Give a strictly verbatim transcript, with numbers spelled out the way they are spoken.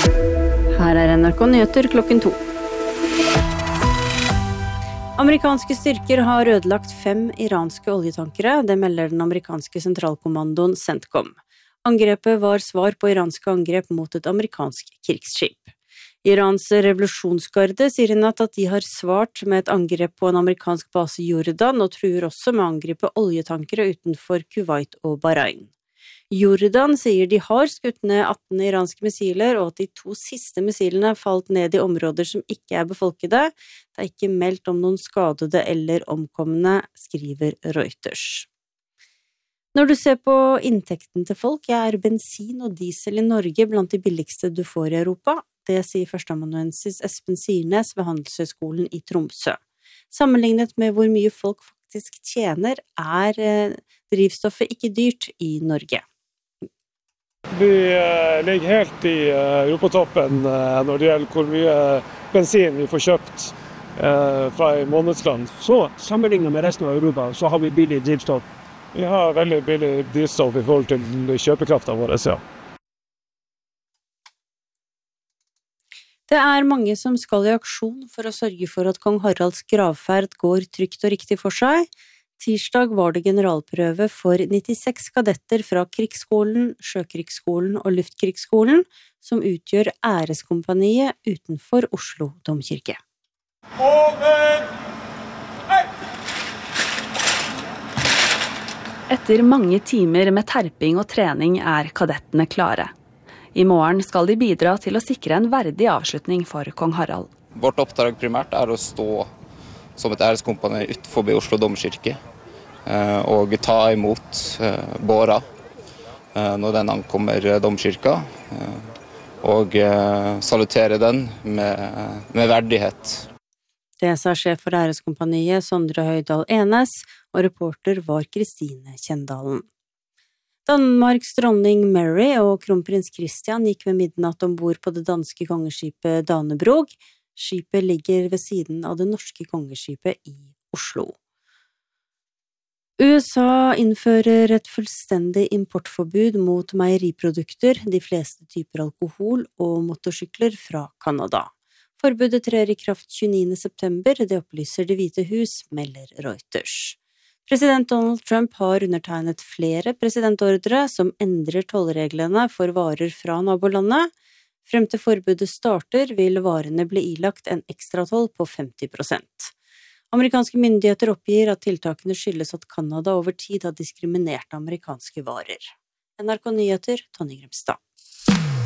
Her er N R K Nyheter klokken to. Amerikanske styrker har ødelagt fem iranske oljetankere, det melder den amerikanske sentralkommandoen CENTCOM. Angrepet var svar på iranske angrep mot et amerikansk krigsskip. Irans revolusjonsgarde sier i natt at de har svart med et angrep på en amerikansk base i Jordan, og truer også med å angripe oljetankere utenfor Kuwait og Bahrain. Jordan sier de har skutt ned atten iranske missiler, og at de to siste missilene falt ned i områder som ikke er befolkede. Det er ikke meldt om noen skadede eller omkomne, skriver Reuters. Når du ser på inntekten til folk, er bensin og diesel i Norge blant de billigste du får i Europa. Det sier førsteamanuensis Espen Sirnes ved Handelshøyskolen i Tromsø. Sammenlignet med hvor mye folk faktisk tjener, er drivstoffet ikke dyrt i Norge. Vi ligger helt i europatoppen når det gjelder hvor mye bensin vi får kjøpt fra en månedsland. Så sammenlignet med resten av Europa, så har vi billig drivstoff. Vi har veldig billig drivstoff i forhold til kjøpekraften vår, ja. Det er mange som skal i aksjon for å sørge for at kong Haralds gravferd går trygt og riktig for seg. Tirsdag var det generalprøve for nittiseks kadetter fra Krigsskolen, Sjøkrigsskolen og Luftkrigsskolen, som utgjør æreskompaniet utenfor Oslo domkirke. Etter mange timer med terping og trening er kadettene klare. I morgen skal de bidra til å sikre en verdig avslutning for kong Harald. Vårt oppdrag primært er å stå som et æreskompani utenfor Oslo domkirke og ta imot båra når den ankommer domkirka, og salutere den med, med verdighet. Det sa sjef for æreskompaniet Sondre Høydal Enes, og reporter var Kristine Kjendalen. Danmarks dronning Mary og kronprins Christian gikk ved midnatt ombord på det danske kongeskipet Danebrog. Skipet ligger ved siden av det norske kongeskipet i Oslo. U S A innfører et fullstendig importforbud mot meieriprodukter, de fleste typer alkohol og motorsykler fra Kanada. Forbudet trer i kraft tjueniende september, det opplyser Det hvite hus, melder Reuters. President Donald Trump har undertegnet flere presidentordre som endrer tollreglene for varer fra nabolandet. Frem til forbudet starter vil varene bli ilagt en ekstratoll på femti prosent. Amerikanske myndigheter oppgir at tiltakene skyldes at Kanada over tid har diskriminert amerikanske varer. N R K Nyheter, Tonje Grimstad.